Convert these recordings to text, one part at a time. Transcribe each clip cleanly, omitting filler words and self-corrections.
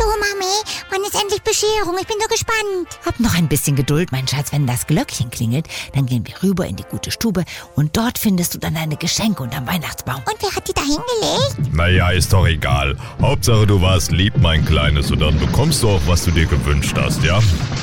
Du, Mami, wann ist endlich Bescherung? Ich bin so gespannt. Hab noch ein bisschen Geduld, mein Schatz. Wenn das Glöckchen klingelt, dann gehen wir rüber in die gute Stube und dort findest du dann deine Geschenke unterm Weihnachtsbaum. Und wer hat die da hingelegt? Naja, ist doch egal. Hauptsache, du warst lieb, mein Kleines, und dann bekommst du auch, was du dir gewünscht hast, ja?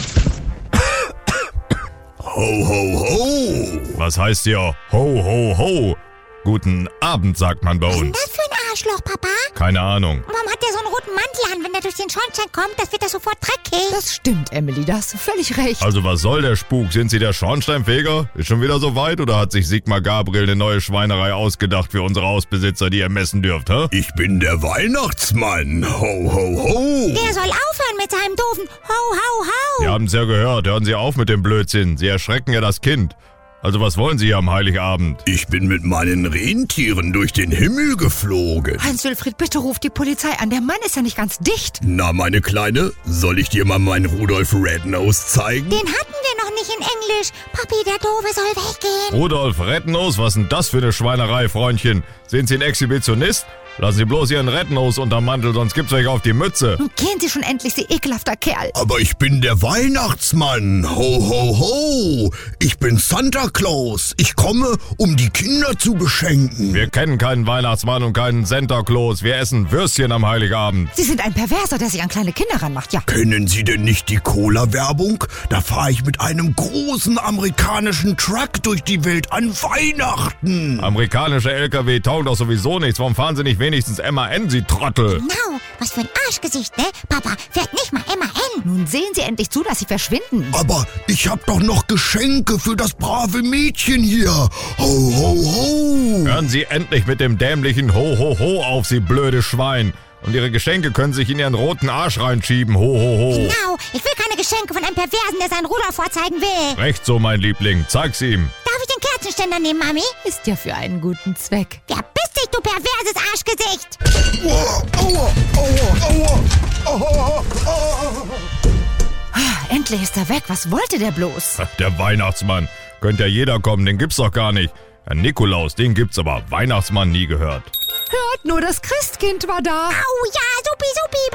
Ho, ho, ho! Was heißt hier ho, ho, ho? Guten Abend, sagt man bei Was ist denn uns. das für ein Arschloch, Papa? Keine Ahnung. Warum hat der so einen roten Mantel an? Wenn der durch den Schornstein kommt, das wird das sofort dreckig. Das stimmt, Emily, da hast du völlig recht. Also was soll der Spuk? Sind Sie der Schornsteinfeger? Ist schon wieder so weit oder hat sich Sigmar Gabriel eine neue Schweinerei ausgedacht für unsere Hausbesitzer, die ihr messen dürft, hä? Ich bin der Weihnachtsmann. Ho, ho, ho. Der soll aufhören mit seinem doofen Ho, ho, ho. Wir haben's ja gehört. Hören Sie auf mit dem Blödsinn. Sie erschrecken ja das Kind. Also was wollen Sie hier am Heiligabend? Ich bin mit meinen Rentieren durch den Himmel geflogen. Hans-Wilfried, bitte ruf die Polizei an. Der Mann ist ja nicht ganz dicht. Na, meine Kleine, soll ich dir mal meinen Rudolf Rednose zeigen? Den hatten wir noch nicht in Englisch. Papi, der Doofe soll weggehen. Rudolf Rednose, was denn das für eine Schweinerei, Freundchen? Sind Sie ein Exhibitionist? Lassen Sie bloß Ihren Rednose unterm Mantel, sonst gibt's euch auf die Mütze. Nun gehen Sie schon endlich, Sie ekelhafter Kerl. Aber ich bin der Weihnachtsmann. Ho, ho, ho. Ich bin Santa Claus. Ich komme, um die Kinder zu beschenken. Wir kennen keinen Weihnachtsmann und keinen Santa Claus. Wir essen Würstchen am Heiligabend. Sie sind ein Perverser, der sich an kleine Kinder ranmacht, ja. Kennen Sie denn nicht die Cola-Werbung? Da fahre ich mit einem großen amerikanischen Truck durch die Welt an Weihnachten. Amerikanische LKW taugen doch sowieso nichts. Warum fahren Sie nicht wenigstens MAN, Sie Trottel? Genau, was für ein Arschgesicht, ne? Papa, fährt nicht mal MAN. Nun sehen Sie endlich zu, dass Sie verschwinden. Aber ich hab doch noch Geschenke für das brave Mädchen hier. Ho, ho, ho. Hören Sie endlich mit dem dämlichen Ho, ho, ho auf, Sie blöde Schwein. Und Ihre Geschenke können sich in Ihren roten Arsch reinschieben. Ho, ho, ho. Genau, ich will keine Geschenke von einem Perversen, der seinen Rudolf vorzeigen will. Recht so, mein Liebling. Zeig's ihm. Darf ich den Kerzenständer nehmen, Mami? Ist ja für einen guten Zweck. Verpiss dich, du perverses Arschgesicht. Aua, aua, aua, aua, aua. Endlich ist er weg. Was wollte der bloß? Der Weihnachtsmann. Könnte ja jeder kommen, den gibt's doch gar nicht. Herr Nikolaus, den gibt's aber. Weihnachtsmann nie gehört. Hört nur, das Christkind war da. Au, ja, supi, supi.